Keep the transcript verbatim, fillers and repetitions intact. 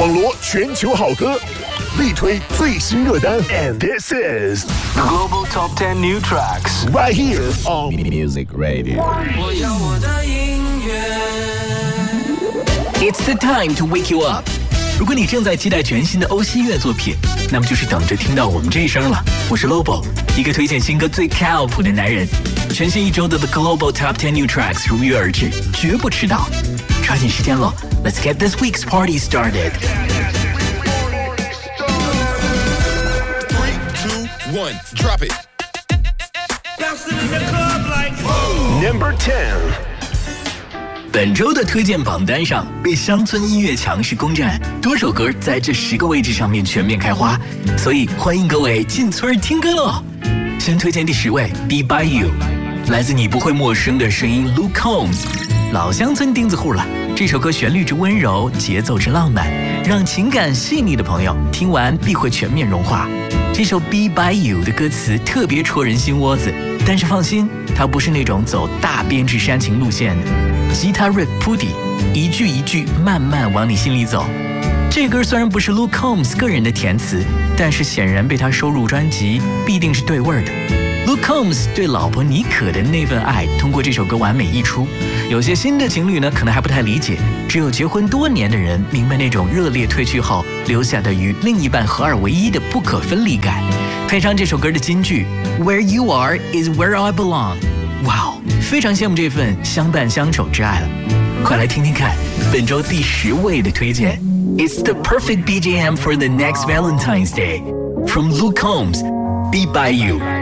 网罗全球好歌，力推最新热单 ，and this is Global Top ten New Tracks right here on Music Radio。 我要我的音乐。 It's the time to wake you up。如果你正在期待全新的欧西乐作品，那么就是等着听到我们这一声了。我是 Lobo， 一个推荐新歌最靠谱的男人。全新一周的 The Global Top ten New Tracks 如约而至，绝不迟到。抓紧时间咯 ，Let's get this week's party started。 Three, two, one, drop it. number ten。 本周的推荐榜单上，被乡村音乐强势攻占，多首歌在这十个位置上面全面开花，所以欢迎各位进村听歌喽。先推荐第十位 Be By You， 来自你不会陌生的声音 Luke Combs， 老乡村钉子户了。这首歌旋律之温柔，节奏之浪漫，让情感细腻的朋友听完必会全面融化。这首 Be By You 的歌词特别戳人心窝子，但是放心，它不是那种走大编制煽情路线的。吉他 riff 铺底，一句一句慢慢往你心里走。这歌虽然不是 Luke Combs 个人的填词，但是显然被他收入专辑必定是对味儿的。Luke Combs 对老婆妮可的那份爱通过这首歌完美溢出。有些新的情侣呢可能还不太理解，只有结婚多年的人明白那种热烈褪去后留下的与另一半合二为一的不可分离感。配上这首歌的金句 Where you are is where I belong， 哇哦，非常羡慕这份相伴相守之爱了。快来听听看本周第十位的推荐 It's the perfect B G M for the next Valentine's Day from Luke Combs Be By You。